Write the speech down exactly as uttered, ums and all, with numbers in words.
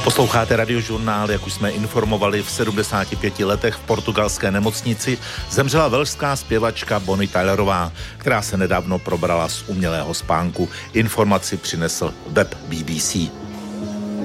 Posloucháte Radiožurnál, jak už jsme informovali, v sedmdesáti pěti letech v portugalské nemocnici zemřela velšská zpěvačka Bonnie Tylerová, která se nedávno probrala z umělého spánku. Informaci přinesl web B B C.